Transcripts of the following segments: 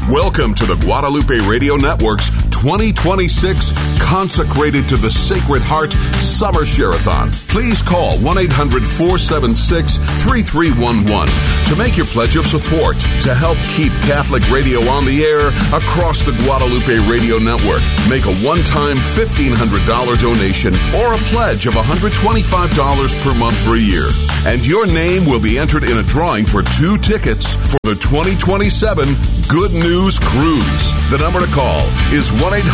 Welcome to the Guadalupe Radio Network's 2026 Consecrated to the Sacred Heart Summer Share-a-thon. Please call 1-800-476-3311 to make your pledge of support to help keep Catholic radio on the air across the Guadalupe Radio Network. Make a one-time $1,500 donation or a pledge of $125 per month for a year. And your name will be entered in a drawing for 2 tickets for the 2027 Good News Cruise. The number to call is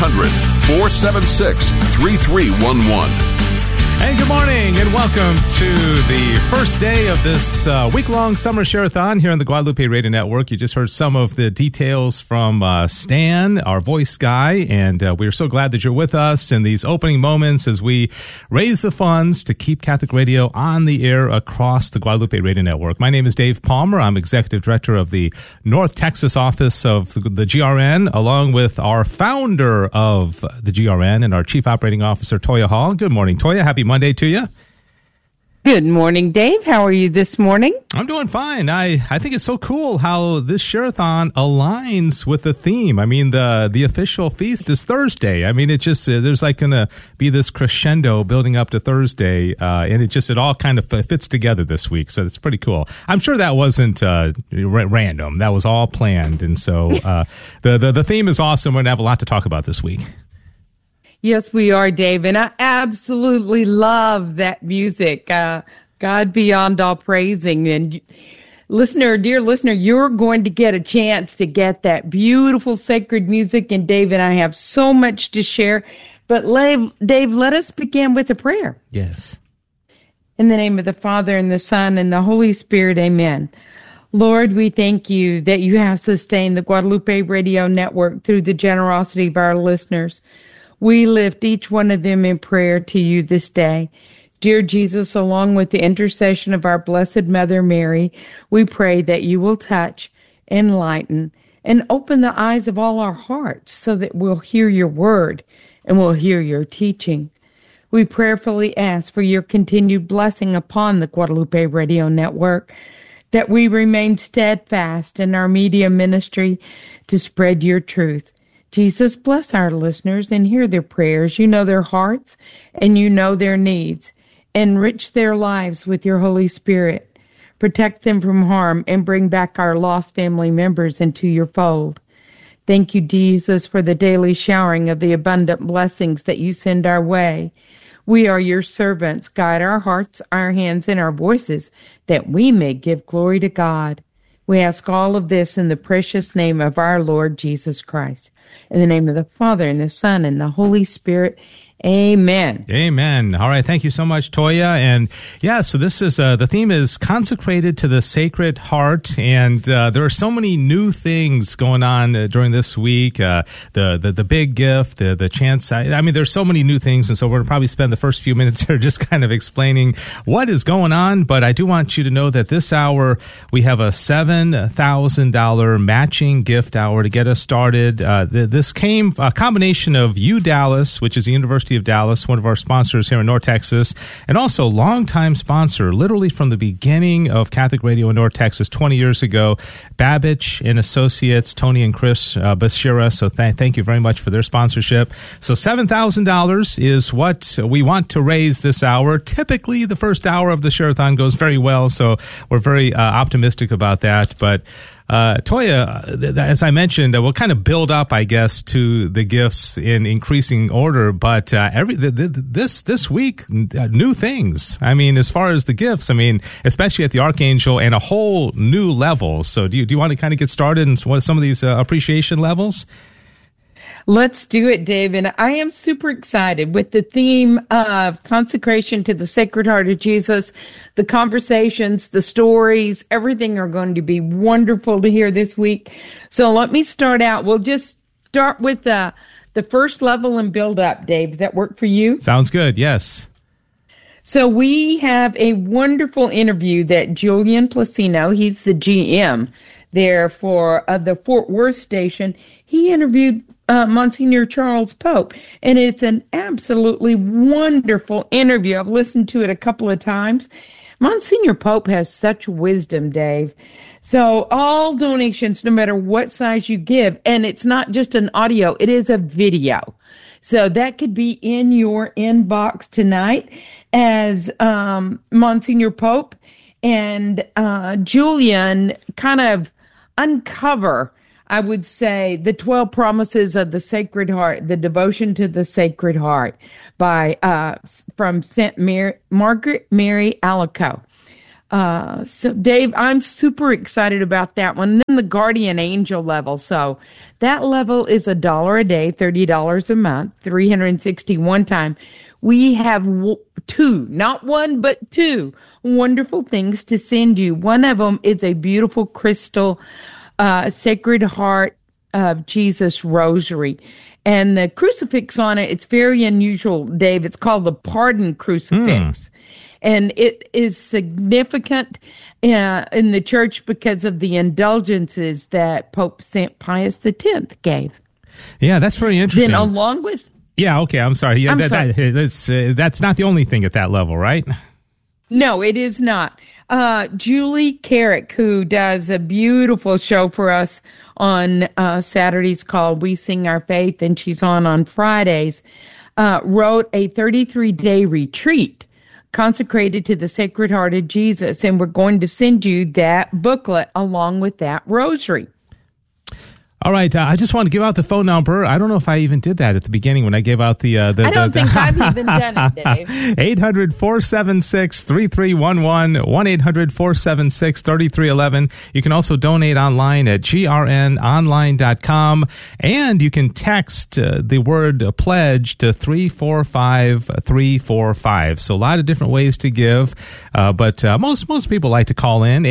1-800-476-3311. And good morning and welcome to the first day of this week-long summer share-a-thon here on the Guadalupe Radio Network. You just heard some of the details from Stan, our voice guy, and we're so glad that you're with us in these opening moments as we raise the funds to keep Catholic radio on the air across the Guadalupe Radio Network. My name is Dave Palmer. I'm Executive Director of the North Texas office of the GRN, along with our founder of the GRN and our Chief Operating Officer, Toya Hall. Good morning, Toya. Happy Monday to you. Good morning, Dave. How are you this morning? I'm doing fine. I think it's so cool how this share-a-thon aligns with the theme. I mean, the official feast is Thursday. I mean, it just there's like going to be this crescendo building up to Thursday, and it all kind of fits together this week. So it's pretty cool. I'm sure that wasn't random. That was all planned, and so the theme is awesome. We're going to have a lot to talk about this week. Yes, we are, Dave, and I absolutely love that music. God beyond all praising. And dear listener, you're going to get a chance to get that beautiful sacred music. And Dave and I have so much to share. But Dave, let us begin with a prayer. Yes. In the name of the Father and the Son and the Holy Spirit, amen. Lord, we thank you that you have sustained the Guadalupe Radio Network through the generosity of our listeners. We lift each one of them in prayer to you this day. Dear Jesus, along with the intercession of our Blessed Mother Mary, we pray that you will touch, enlighten, and open the eyes of all our hearts so that we'll hear your word and we'll hear your teaching. We prayerfully ask for your continued blessing upon the Guadalupe Radio Network, that we remain steadfast in our media ministry to spread your truth. Jesus, bless our listeners and hear their prayers. You know their hearts and you know their needs. Enrich their lives with your Holy Spirit. Protect them from harm and bring back our lost family members into your fold. Thank you, Jesus, for the daily showering of the abundant blessings that you send our way. We are your servants. Guide our hearts, our hands, and our voices that we may give glory to God. We ask all of this in the precious name of our Lord Jesus Christ. In the name of the Father, and the Son, and the Holy Spirit. Amen. Amen. All right. Thank you so much, Toya. And yeah, so this is the theme is consecrated to the Sacred Heart, and there are so many new things going on during this week. The big gift, the chance. I mean, there's so many new things, and so we're gonna probably spend the first few minutes here just kind of explaining what is going on. But I do want you to know that this hour we have a $7,000 matching gift hour to get us started. This came a combination of UDallas, which is the University of Dallas, one of our sponsors here in North Texas, and also longtime sponsor, literally from the beginning of Catholic Radio in North Texas 20 years ago, Babbage and Associates, Tony and Chris Bashira. So thank you very much for their sponsorship. So $7,000 is what we want to raise this hour. Typically, the first hour of the share-a-thon goes very well, so we're very optimistic about that. But Toya, as I mentioned, we'll kind of build up, I guess, to the gifts in increasing order. But this week, new things. I mean, as far as the gifts, I mean, especially at the Archangel and a whole new level. So do you want to kind of get started in some of these appreciation levels? Let's do it, Dave. And I am super excited with the theme of consecration to the Sacred Heart of Jesus. The conversations, the stories, everything are going to be wonderful to hear this week. So let me start out. We'll just start with the first level and build up, Dave. Does that work for you? Sounds good. Yes. So we have a wonderful interview that Julian Placino, he's the GM there for the Fort Worth station. He interviewed Monsignor Charles Pope, and it's an absolutely wonderful interview. I've listened to it a couple of times. Monsignor Pope has such wisdom, Dave. So all donations, no matter what size you give, and it's not just an audio, it is a video. So that could be in your inbox tonight as Monsignor Pope and Julian kind of uncover, I would say, the 12 Promises of the Sacred Heart, the Devotion to the Sacred Heart by from St. Margaret Mary Alacoque. So Dave, I'm super excited about that one. And then the Guardian Angel level. So that level is $1 a day, $30 a month, 361 time. We have two, not one, but two wonderful things to send you. One of them is a beautiful crystal Sacred Heart of Jesus rosary. And the crucifix on it, it's very unusual, Dave. It's called the Pardon Crucifix. And it is significant in the church because of the indulgences that Pope St. Pius X gave. Yeah, that's very interesting. Then along with... Yeah, okay, I'm sorry. Yeah, that's not the only thing at that level, right? No, it is not. Julie Carrick, who does a beautiful show for us on Saturdays called We Sing Our Faith, and she's on Fridays, wrote a 33-day retreat consecrated to the Sacred Heart of Jesus, and we're going to send you that booklet along with that rosary. All right, I just want to give out the phone number. I don't know if I even did that at the beginning when I gave out the... I don't think I've even done it, Dave. 800-476-3311, 1-800-476-3311. You can also donate online at grnonline.com, and you can text the word pledge to 345-345. So a lot of different ways to give, but most people like to call in,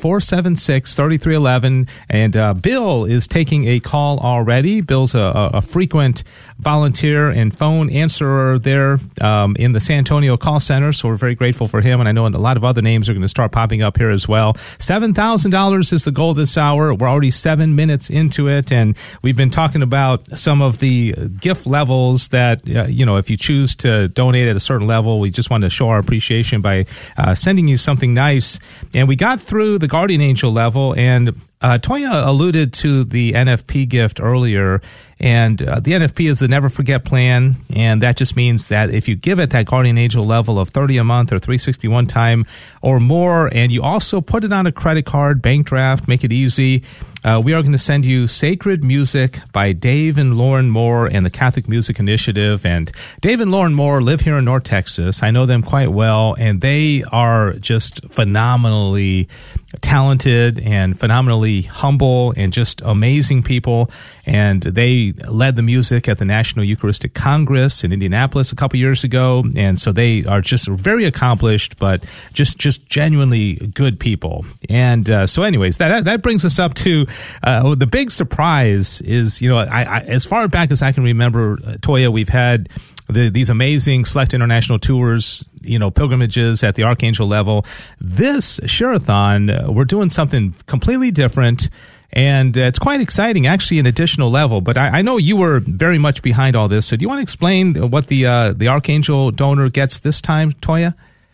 800-476-3311, and Bill is taking a call already. Bill's a frequent volunteer and phone answerer there in the San Antonio call center, so we're very grateful for him, and I know a lot of other names are going to start popping up here as well. $7,000 is the goal this hour. We're already 7 minutes into it, and we've been talking about some of the gift levels that, if you choose to donate at a certain level, we just want to show our appreciation by sending you something nice. And we got through the Guardian Angel level, and Toya alluded to the NFP gift earlier, and the NFP is the Never Forget plan, and that just means that if you give it that Guardian Angel level of $30 a month or 361 time or more, and you also put it on a credit card, bank draft, make it easy, we are going to send you Sacred Music by Dave and Lauren Moore and the Catholic Music Initiative. And Dave and Lauren Moore live here in North Texas. I know them quite well, and they are just phenomenally talented and phenomenally humble and just amazing people. And they led the music at the National Eucharistic Congress in Indianapolis a couple years ago. And so they are just very accomplished, but just genuinely good people. And so anyways, that brings us up to the big surprise is, I as far back as I can remember, Toya, we've had these amazing select international tours, pilgrimages at the Archangel level. This Share-a-thon, we're doing something completely different, and it's quite exciting, actually, an additional level. But I know you were very much behind all this, so do you want to explain what the Archangel donor gets this time, Toya?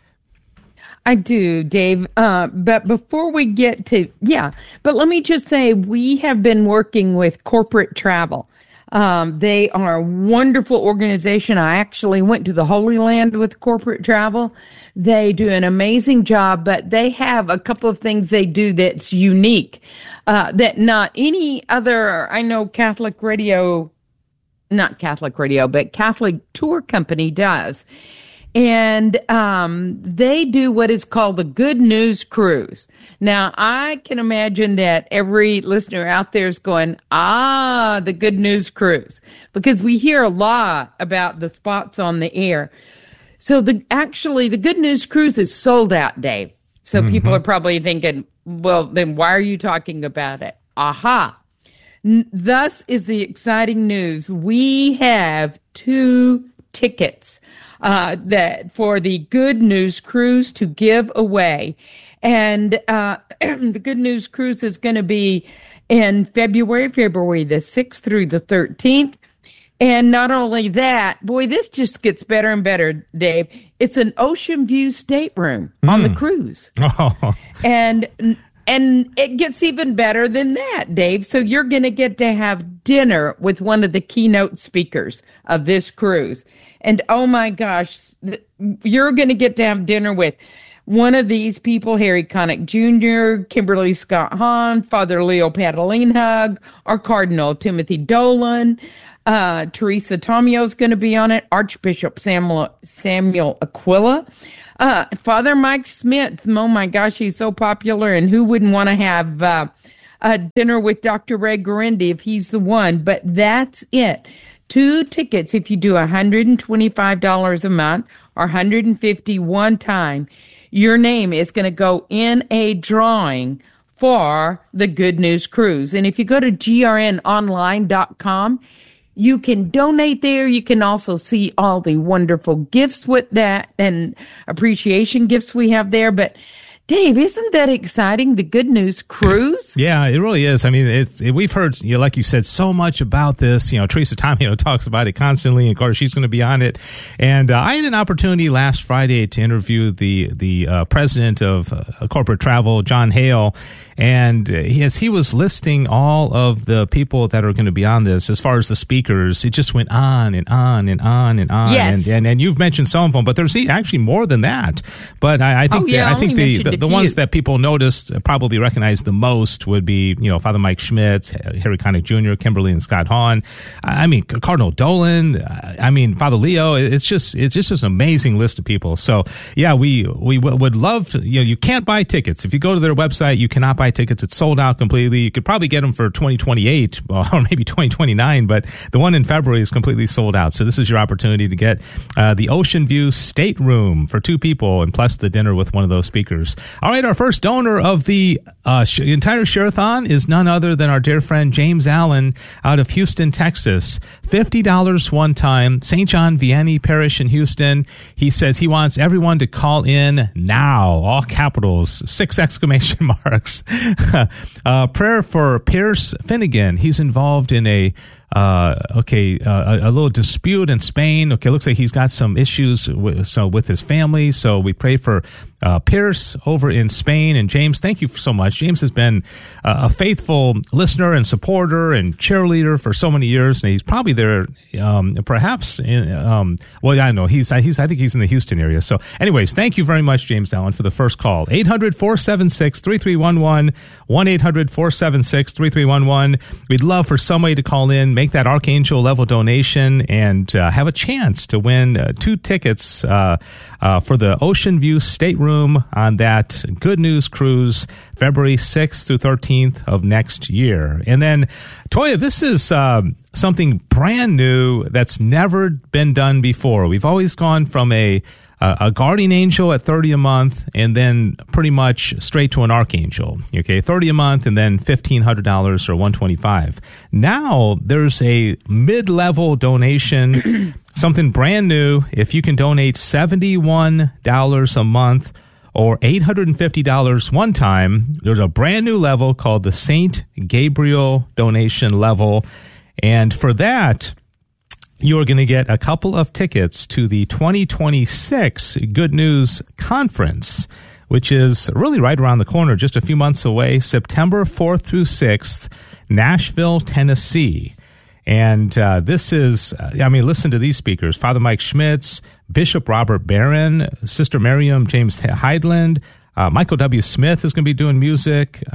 I do, Dave. But before we get to, but let me just say, we have been working with Corporate Travel. They are a wonderful organization. I actually went to the Holy Land with Corporate Travel. They do an amazing job, but they have a couple of things they do that's unique, that not any other, I know Catholic radio, not Catholic radio, but Catholic tour company does. And they do what is called the Good News Cruise. Now, I can imagine that every listener out there is going, the Good News Cruise, because we hear a lot about the spots on the air. So the Good News Cruise is sold out, Dave. So people are probably thinking, well, then why are you talking about it? Thus is the exciting news. We have 2 tickets that for the Good News Cruise to give away. And the Good News Cruise is going to be in February the 6th through the 13th. And not only that, boy, this just gets better and better, Dave. It's an ocean view stateroom on the cruise. Oh. And it gets even better than that, Dave. So you're going to get to have dinner with one of the keynote speakers of this cruise. And oh my gosh, you're going to get to have dinner with one of these people, Harry Connick Jr., Kimberly Scott Hahn, Father Leo Patalinhug, our Cardinal Timothy Dolan. Teresa Tomeo is going to be on it. Archbishop Samuel Aquila. Father Mike Smith. Oh my gosh, he's so popular. And who wouldn't want to have a dinner with Dr. Ray Guarendi if he's the one? But that's it. 2 tickets if you do $125 a month or $150 one time. Your name is going to go in a drawing for the Good News Cruise. And if you go to grnonline.com, you can donate there. You can also see all the wonderful gifts with that and appreciation gifts we have there. But Dave, isn't that exciting? The Good News Cruise? Yeah, it really is. I mean, we've heard, like you said, so much about this. Teresa Tomeo talks about it constantly. Of course, she's going to be on it. And I had an opportunity last Friday to interview the president of corporate travel, John Hale. And as he was listing all of the people that are going to be on this, as far as the speakers, it just went on and on and on and on. Yes. And you've mentioned some of them, but there's actually more than that. But I think the ones that people noticed, probably recognized the most would be, Father Mike Schmitz, Harry Connick Jr., Kimberly and Scott Hahn. I mean, Cardinal Dolan. Father Leo. It's just an amazing list of people. So yeah, we would love to, you can't buy tickets. If you go to their website, you cannot buy tickets. It's sold out completely. You could probably get them for 2028 or maybe 2029, but the one in February is completely sold out. So this is your opportunity to get the Ocean View stateroom for 2 people and plus the dinner with one of those speakers. All right, our first donor of the entire Share-a-thon is none other than our dear friend James Allen out of Houston, Texas. $50 one time, St. John Vianney Parish in Houston. He says he wants everyone to call in now, all capitals, 6 exclamation marks. Prayer for Pierce Finnegan. He's involved in a little dispute in Spain. Okay, looks like he's got some issues with his family. So we pray for Pierce over in Spain. And James, thank you so much. James has been a faithful listener and supporter and cheerleader for so many years, and he's probably there, perhaps. I don't know. I think he's in the Houston area. So, anyways, thank you very much, James Allen, for the first call. 800-476-3311, 1-800-476-3311. We'd love for somebody to call in, make that Archangel level donation, and have a chance to win 2 tickets for the Ocean View stateroom on that Good News Cruise, February 6th through 13th of next year. And then, Toya, this is something brand new that's never been done before. We've always gone from a guardian angel at $30 a month, and then pretty much straight to an archangel. Okay, $30 a month, and then $1,500 or $125. Now there's a mid-level donation, something brand new. If you can donate $71 a month or $850 one time, there's a brand new level called the Saint Gabriel donation level, and for that, you are going to get a couple of tickets to the 2026 Good News Conference, which is really right around the corner, just a few months away, September 4th through 6th, Nashville, Tennessee. And this is, listen to these speakers: Father Mike Schmitz, Bishop Robert Barron, Sister Miriam James Heidland, Michael W. Smith is going to be doing music.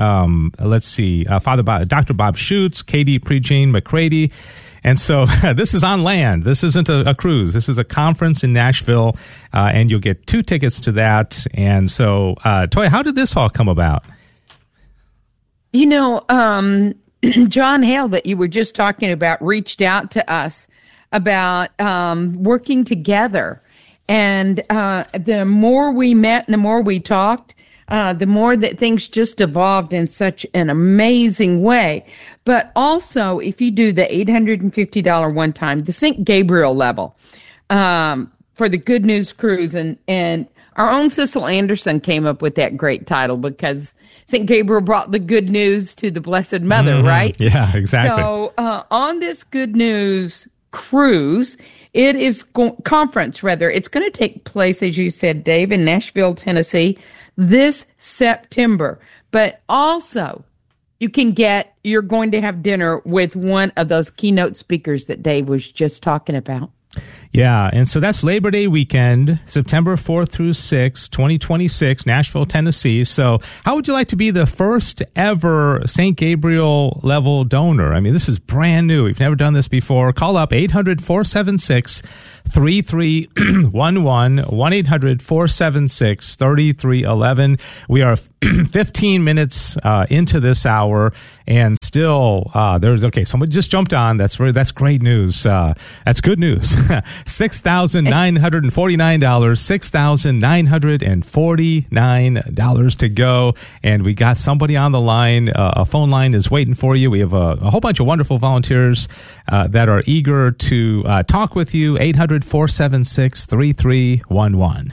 Dr. Bob Schutz, Katie Prejean McCready. And so this is on land. This isn't a cruise. This is a conference in Nashville, and you'll get 2 tickets to that. And so, Toya, how did this all come about? John Hale, that you were just talking about, reached out to us about working together. And the more we met and the more we talked, the more that things just evolved in such an amazing way. But also, if you do the $850 one time, the St. Gabriel level, for the Good News Cruise, and our own Cecil Anderson came up with that great title because St. Gabriel brought the good news to the Blessed Mother, right? Yeah, exactly. So on this Good News Cruise. It is conference, rather. It's going to take place, as you said, Dave, in Nashville, Tennessee, this September. But also, you're going to have dinner with one of those keynote speakers that Dave was just talking about. Yeah, and so that's Labor Day weekend, September 4th through 6th, 2026, Nashville, Tennessee. So how would you like to be the first ever St. Gabriel level donor? I mean, this is brand new. We've never done this before. Call up 800-476-3311, 1-800-476-3311. We are 15 minutes into this hour, and still someone just jumped on. That's great news. That's good news. $6,949, $6,949 to go, and we got somebody on the line. A phone line is waiting for you. We have a whole bunch of wonderful volunteers that are eager to talk with you. 800-476-3311.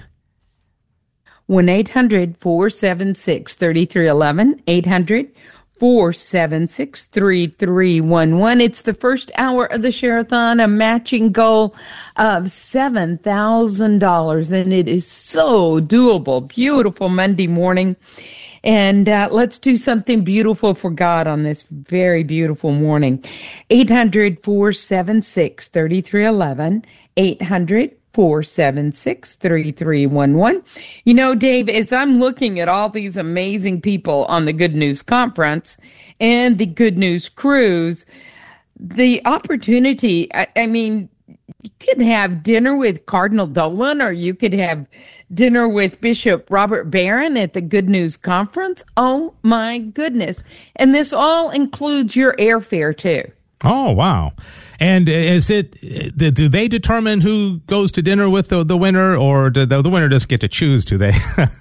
1-800-476-3311, 800-476-3311. It's the first hour of the Share-a-thon, a matching goal of $7,000, and it is so doable. Beautiful Monday morning. And let's do something beautiful for God on this very beautiful morning. 800-476-3311, 800-476-3311. You know, Dave, as I'm looking at all these amazing people on the Good News Conference and the Good News Cruise, the opportunity, I mean, you could have dinner with Cardinal Dolan, or you could have dinner with Bishop Robert Barron at the Good News Conference. Oh, my goodness. And this all includes your airfare, too. Oh, wow. And is do they determine who goes to dinner with the winner, or do the winner doesn't get to choose, do they?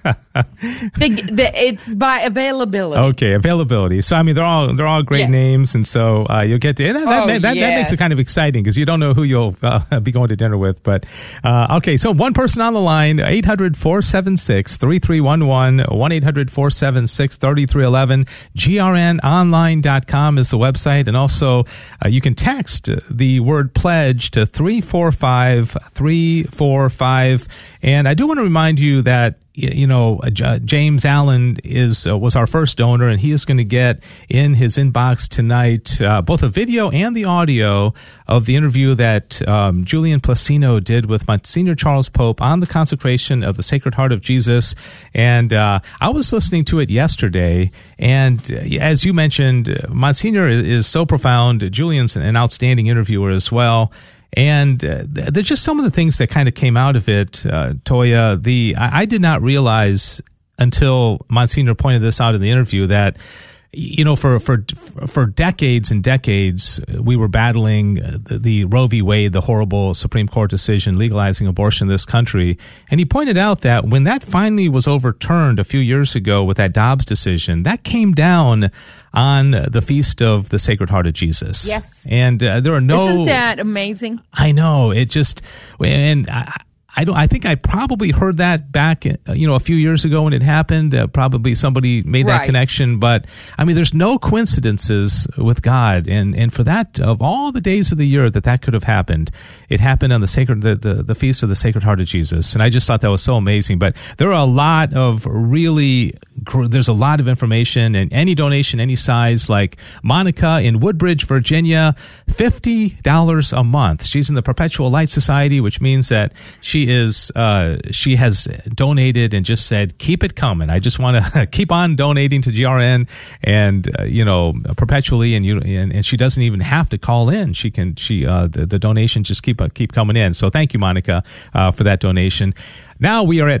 It's by availability. Okay, availability. So, I mean, they're all great names, and so you'll get to, that makes it kind of exciting, because you don't know who you'll be going to dinner with. But, okay, so one person on the line, 800-476-3311, 1-800-476-3311, grnonline.com is the website, and also you can text the word pledge to 345-345. And I do want to remind you that, you know, James Allen was our first donor, and he is going to get in his inbox tonight both a video and the audio of the interview that Julian Placino did with Monsignor Charles Pope on the consecration of the Sacred Heart of Jesus. And I was listening to it yesterday, and as you mentioned, Monsignor is so profound. Julian's an outstanding interviewer as well. And there's just some of the things that kind of came out of it, Toya. I did not realize until Monsignor pointed this out in the interview that, you know, for decades and decades, we were battling the Roe v. Wade, the horrible Supreme Court decision legalizing abortion in this country. And he pointed out that when that finally was overturned a few years ago with that Dobbs decision, that came down on the Feast of the Sacred Heart of Jesus. Yes. And there are no... Isn't that amazing? I know. It just... And I think I probably heard that back, a few years ago when it happened. Probably somebody made that connection. But, I mean, there's no coincidences with God. And for that, of all the days of the year that could have happened, it happened on the Feast of the Sacred Heart of Jesus. And I just thought that was so amazing. But there are a lot of there's a lot of information, and any donation, any size, like Monica in Woodbridge, Virginia, $50 a month. She's in the Perpetual Light Society, which means that she has donated and just said, keep it coming. I just want to keep on donating to GRN and, perpetually. And she doesn't even have to call in. The donation just keep coming in. So thank you, Monica, for that donation. Now we are at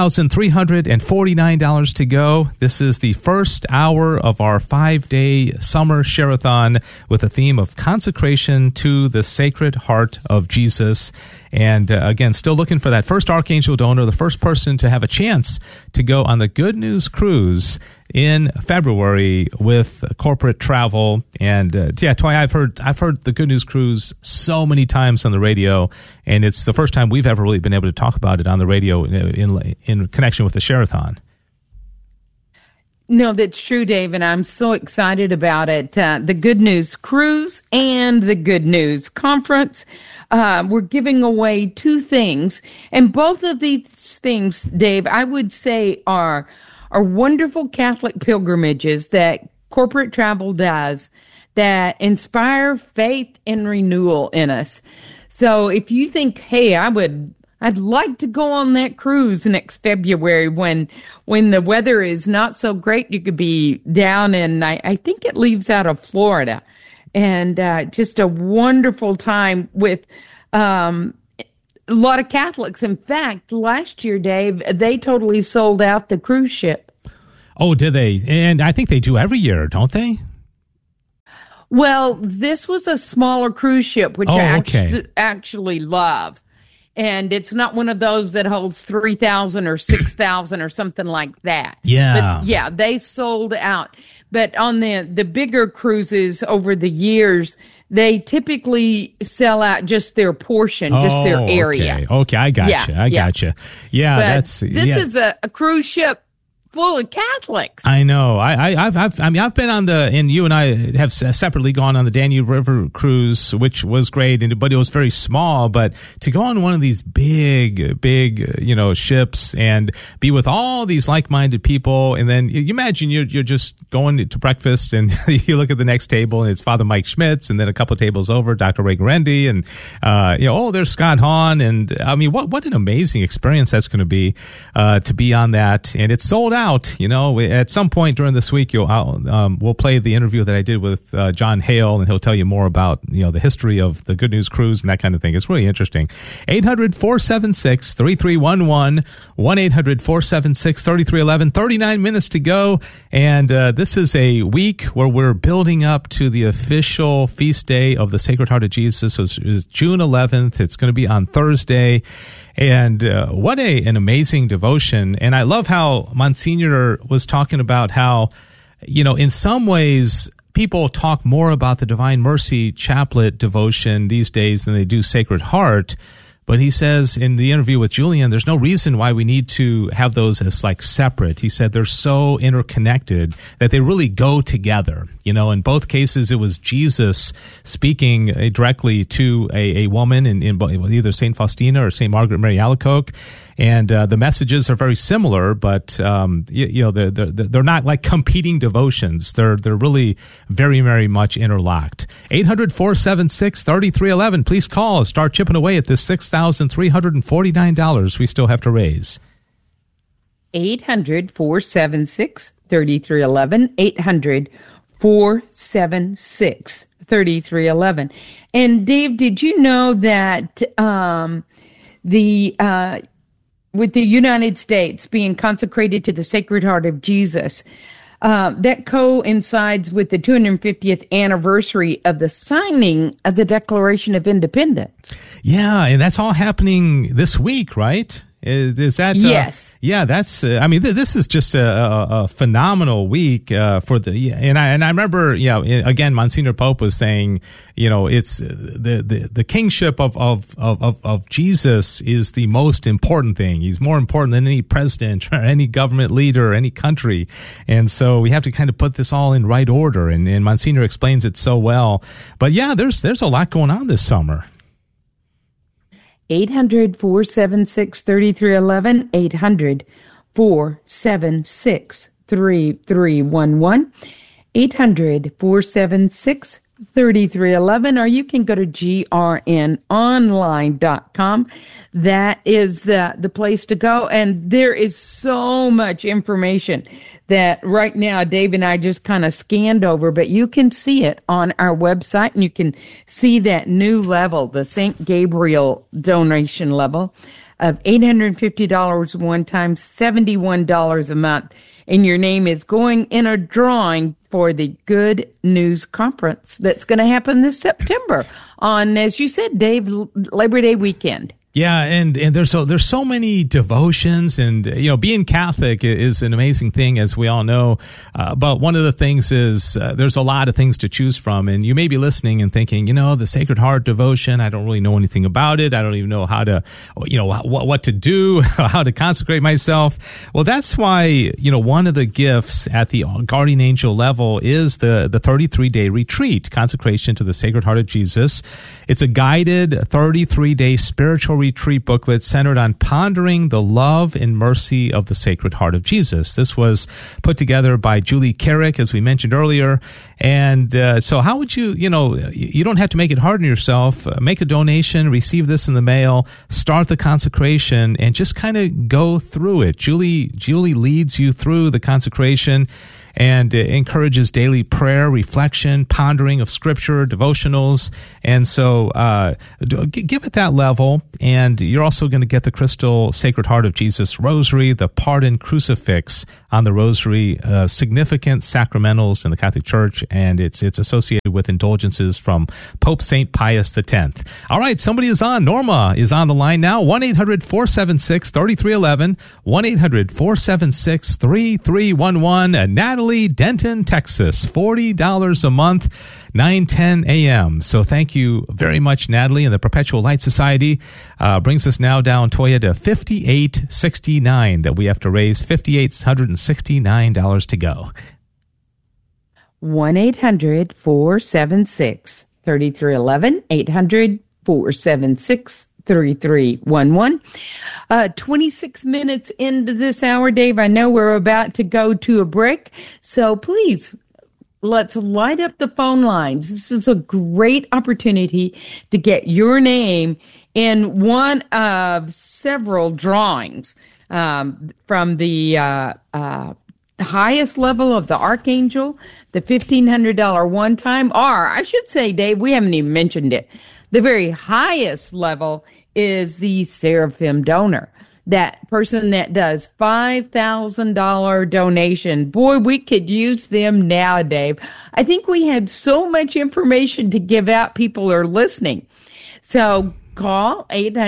$6,349 to go. This is the first hour of our 5-day summer share-a-thon with a theme of consecration to the Sacred Heart of Jesus. And again, still looking for that first Archangel donor, the first person to have a chance to go on the Good News Cruise in February with corporate travel. And Toy, I've heard the Good News Cruise so many times on the radio, and it's the first time we've ever really been able to talk about it on the radio in connection with the Share-a-thon. No, that's true, Dave, and I'm so excited about it. The Good News Cruise and the Good News Conference. We're giving away two things, and both of these things, Dave, I would say are wonderful Catholic pilgrimages that corporate travel does that inspire faith and renewal in us. So if you think, hey, I'd like to go on that cruise next February when the weather is not so great. You could be down in, I think it leaves out of Florida, and just a wonderful time with a lot of Catholics. In fact, last year, Dave, they totally sold out the cruise ship. Oh, did they? And I think they do every year, don't they? Well, this was a smaller cruise ship, which I actually love. And it's not one of those that holds 3,000 or 6,000 or something like that. Yeah. But yeah, they sold out. But on the bigger cruises over the years, they typically sell out just their portion, just their area. Okay, I got you. I got you. Yeah, but this is a cruise ship full of Catholics. I know. I've been on and you and I have separately gone on the Danube River cruise, which was great, but it was very small. But to go on one of these big, ships and be with all these like-minded people, and then you imagine you're just going to breakfast, and you look at the next table, and it's Father Mike Schmitz, and then a couple of tables over, Dr. Ray Guarendi, and there's Scott Hahn, and I mean, what an amazing experience that's going to be on that, and it's sold out. At some point during this week, we'll play the interview that I did with John Hale, and he'll tell you more about the history of the Good News Cruise and that kind of thing. It's really interesting. 800-476-3311, 1-800-476-3311. 39 minutes to go, and this is a week where we're building up to the official feast day of the Sacred Heart of Jesus. So it's June 11th. It's going to be on Thursday. And what an amazing devotion. And I love how Monsignor was talking about how, in some ways, people talk more about the Divine Mercy Chaplet devotion these days than they do Sacred Heart. But he says in the interview with Julian, there's no reason why we need to have those as like separate. He said they're so interconnected that they really go together. In both cases, it was Jesus speaking directly to a woman in either St. Faustina or St. Margaret Mary Alacoque. And the messages are very similar, but they're not like competing devotions. They're really very, very much interlocked. 800-476-3311. Please call. Start chipping away at this $6,349 we still have to raise. 800-476-3311. 800-476-3311. And Dave, did you know that with the United States being consecrated to the Sacred Heart of Jesus, that coincides with the 250th anniversary of the signing of the Declaration of Independence? Yeah, and that's all happening this week, right? Is that yes? Yeah, that's. This is just a phenomenal week for the. And I remember, again, Monsignor Pope was saying, it's the kingship of Jesus is the most important thing. He's more important than any president or any government leader or any country, and so we have to kind of put this all in right order. And Monsignor explains it so well. But yeah, there's a lot going on this summer. 800-476-3311, 800-476-3311, 800-476-3311, or you can go to grnonline.com. That is the place to go, and there is so much information that right now Dave and I just kind of scanned over, but you can see it on our website, and you can see that new level, the St. Gabriel donation level of $850 one time, $71 a month, and your name is going in a drawing for the Good News Conference that's going to happen this September on, as you said, Dave, Labor Day weekend. Yeah, and there's so many devotions, and being Catholic is an amazing thing, as we all know. But one of the things is there's a lot of things to choose from, and you may be listening and thinking, the Sacred Heart devotion, I don't really know anything about it. I don't even know how to, what to do, how to consecrate myself. Well, that's why one of the gifts at the Guardian Angel level is the 33-day retreat, consecration to the Sacred Heart of Jesus. It's a guided 33-day spiritual retreat booklet centered on pondering the love and mercy of the Sacred Heart of Jesus. This was put together by Julie Carrick, as we mentioned earlier. And so how would you don't have to make it hard on yourself. Make a donation, receive this in the mail, start the consecration, and just kind of go through it. Julie leads you through the consecration and encourages daily prayer, reflection, pondering of Scripture, devotionals. And so give it that level, and you're also going to get the Crystal Sacred Heart of Jesus Rosary, the Pardon Crucifix on the Rosary, significant sacramentals in the Catholic Church, and it's associated with indulgences from Pope St. Pius X. All right, somebody is on. Norma is on the line now, 1-800-476-3311, 1-800-476-3311, Natalie, Denton, Texas, $40 a month, 9:10 a.m. So thank you very much, Natalie, and the Perpetual Light Society. Brings us now down, Toya, to $58.69 that we have to raise, $5,869 to go. 1-800-476-3311, 800-476-3311. 26 minutes into this hour, Dave. I know we're about to go to a break, so please, let's light up the phone lines. This is a great opportunity to get your name in one of several drawings from the highest level of the Archangel, the $1,500 one-time, or I should say, Dave, we haven't even mentioned it. The very highest level is the Seraphim donor. That person that does $5,000 donation. Boy, we could use them now, Dave. I think we had so much information to give out. People are listening. So call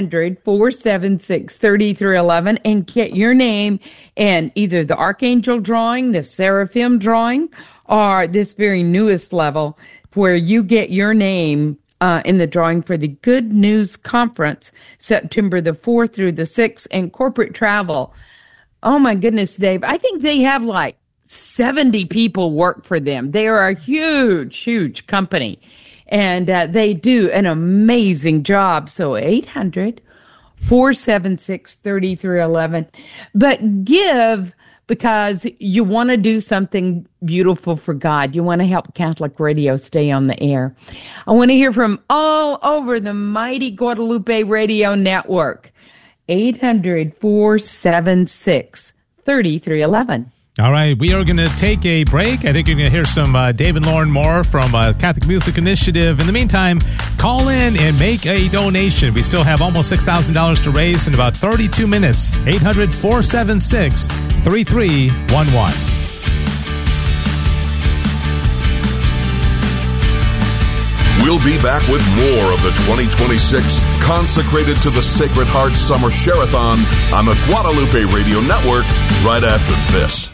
800-476-3311 and get your name in either the Archangel drawing, the Seraphim drawing, or this very newest level where you get your name in the drawing for the Good News Conference, September the 4th through the 6th, and corporate travel. Oh my goodness, Dave. I think they have like 70 people work for them. They are a huge, huge company, and they do an amazing job. So 800-476-3311. But give because you want to do something beautiful for God. You want to help Catholic Radio stay on the air. I want to hear from all over the mighty Guadalupe Radio Network. 800-476-3311. All right, we are going to take a break. I think you're going to hear some Dave and Lauren Moore from Catholic Music Initiative. In the meantime, call in and make a donation. We still have almost $6,000 to raise in about 32 minutes. 800-476-3311. We'll be back with more of the 2026 Consecrated to the Sacred Heart Summer Share-a-thon on the Guadalupe Radio Network right after this.